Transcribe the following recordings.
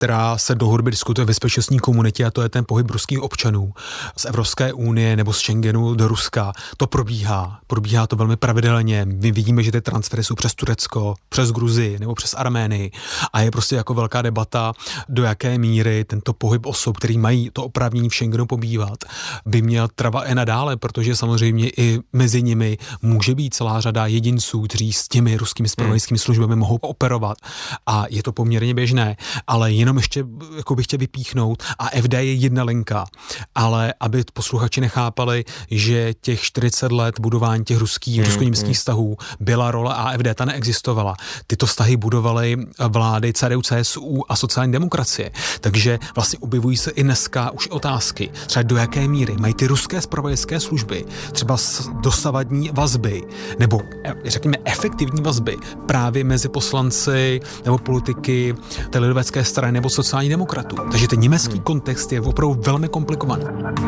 která se dlouhodobě diskutuje v bezpečnostní komunitě, a to je ten pohyb ruských občanů z Evropské unie nebo z Schengenu do Ruska. To probíhá to velmi pravidelně. My vidíme, že ty transfery jsou přes Turecko, přes Gruzii nebo přes Arménii a je prostě jako velká debata, do jaké míry tento pohyb osob, který mají to oprávnění v Schengenu pobývat, by měl trvat i nadále, protože samozřejmě i mezi nimi může být celá řada jedinců, kteří s těmi ruskými zpravodajskými službami mohou operovat a je to poměrně běžné, ale jenom ještě jako bych chtěl vypíchnout, AfD je jedna linka, ale aby posluchači nechápali, že těch 40 let budování těch rusko-německých vztahů byla role AfD, ta neexistovala. Tyto vztahy budovaly vlády CDU, CSU a sociální demokracie. Takže vlastně objevují se i dneska už otázky, třeba do jaké míry mají ty ruské zpravodajské služby třeba dosavadní vazby, nebo řekněme efektivní vazby právě mezi poslanci nebo politiky té lidovecké strany nebo sociální demokratů. Takže ten německý kontext je opravdu velmi komplikovaný.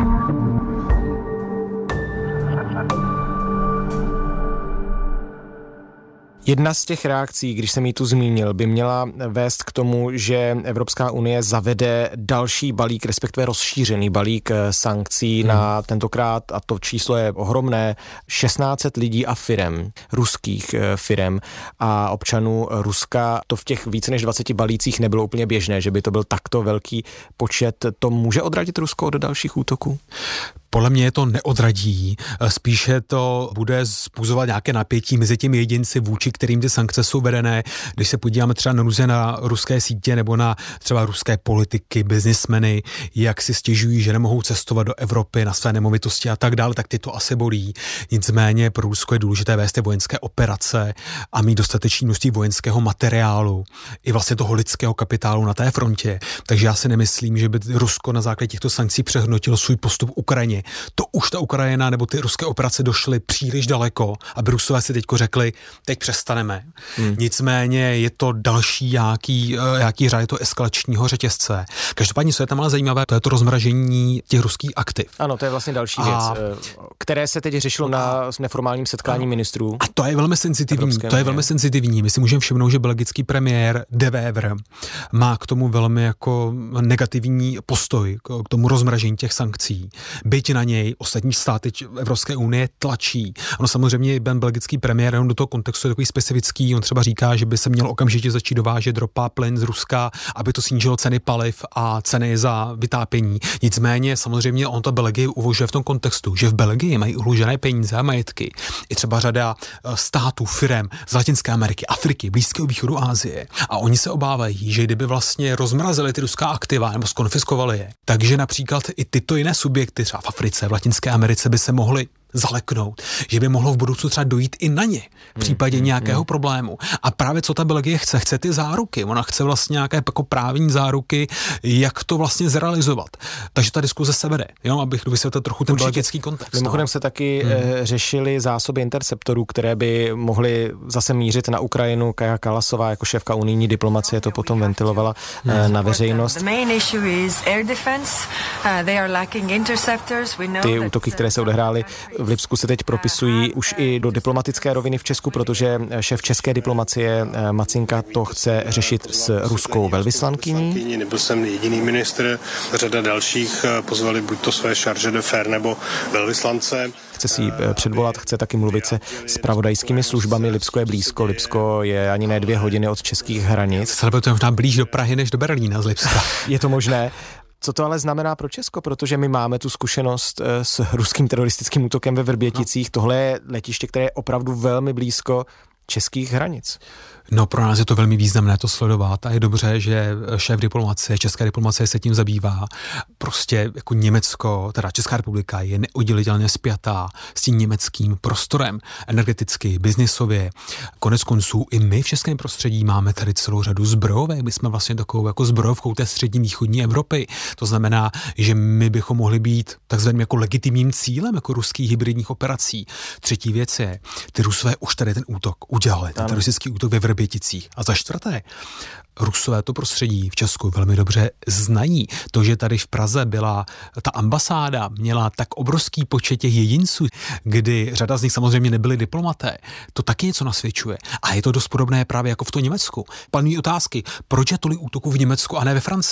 Jedna z těch reakcí, když jsem ji tu zmínil, by měla vést k tomu, že Evropská unie zavede další balík, respektive rozšířený balík sankcí na tentokrát, a to číslo je ohromné, 1600 lidí a firem, ruských firem a občanů Ruska. To v těch více než 20 balících nebylo úplně běžné, že by to byl takto velký počet. To může odradit Rusko od dalších útoků? Podle mě je to neodradí, spíše to bude způsobovat nějaké napětí mezi těmi jedinci, vůči kterým ty sankce jsou vedené. Když se podíváme třeba na ruské sítě nebo na třeba ruské politiky, biznismeny, jak si stěžují, že nemohou cestovat do Evropy na své nemovitosti a tak dále, tak ty to asi bolí. Nicméně pro Rusko je důležité vést vojenské operace a mít dostatečné množství vojenského materiálu i vlastně toho lidského kapitálu na té frontě. Takže já si nemyslím, že by Rusko na základě těchto sankcí přehodnotilo svůj postup v Ukrajině. To už ta Ukrajina nebo ty ruské operace došly příliš daleko, aby Rusové si teďko řekli, teď přestaneme. Nicméně je to další jaký řád, je to eskalačního řetězce. Každopádně, co je tam ale zajímavé, to je to rozmražení těch ruských aktiv. Ano, to je vlastně další věc, které se teď řešilo na neformálním setkání ministrů. A to je velmi senzitivní. My si můžeme všimnout, že belgický premiér De Wever má k tomu velmi jako negativní postoj, k tomu rozmražení těch sankcí. Byť na něj ostatní státy Evropské unie tlačí. Ono samozřejmě ten belgický premiér, on do toho kontextu je takový specifický, on třeba říká, že by se měl okamžitě začít dovážet ropa, plyn z Ruska, aby to snížilo ceny paliv a ceny za vytápění. Nicméně samozřejmě on to Belgii uvažuje v tom kontextu, že v Belgii mají uhlužené peníze a majetky. I třeba řada států, firem z Latinské Ameriky, Afriky, Blízkého východu, Asie. A oni se obávají, že kdyby vlastně rozmrazili ty ruská aktiva nebo skonfiskovali je, takže například i tyto jiné subjekty třeba v Africe, v Latinské Americe by se mohly zaleknout, že by mohlo v budoucnu třeba dojít i na ně v případě nějakého problému. A právě co ta Belgie chce ty záruky. Ona chce vlastně nějaké jako právní záruky, jak to vlastně zrealizovat. Takže ta diskuze se vede, jo, abych vysvětlil trochu ten belgický kontext. Mimochodem se taky řešily zásoby interceptorů, které by mohly zase mířit na Ukrajinu. Kaja Kalasová jako šéfka unijní diplomacie to potom ventilovala na veřejnost. Ty útoky, které se odehrály v Lipsku, se teď propisují už i do diplomatické roviny v Česku, protože šéf české diplomacie Macinka to chce řešit s ruskou velvyslankyní. Nebyl jsem jediný ministr, řada dalších pozvali buď to své charge d'affaires nebo velvyslance. Chce si předvolat, chce taky mluvit se zpravodajskými službami. Lipsko je blízko, Lipsko je ani ne 2 hodiny od českých hranic. To je možná blíž do Prahy než do Berlína z Lipska. Je to možné. Co to ale znamená pro Česko? Protože my máme tu zkušenost s ruským teroristickým útokem ve Vrběticích. Tohle je letiště, které je opravdu velmi blízko českých hranic. No, pro nás je to velmi významné to sledovat a je dobře, že šéf diplomacie, české diplomacie se tím zabývá. Prostě jako Německo, teda Česká republika je neoddělitelně spjatá s tím německým prostorem, energeticky, biznisově. Konec konců i my v českém prostředí máme tady celou řadu zbrojovek. My jsme vlastně takovou jako zbrojovkou té střední východní Evropy. To znamená, že my bychom mohli být takzvaným jako legitimním cílem jako ruských hybridních operací. Třetí věc je, ty Rusové už tady ten útok udělali, ten teroristický útok ve Vrběticích. A za čtvrté, Rusové to prostředí v Česku velmi dobře znají. To, že tady v Praze byla ta ambasáda, měla tak obrovský počet těch jedinců, kdy řada z nich samozřejmě nebyli diplomaté, to taky něco nasvědčuje. A je to dost podobné právě jako v tom Německu. Panují otázky, proč je tolik útoků v Německu a ne ve Francii?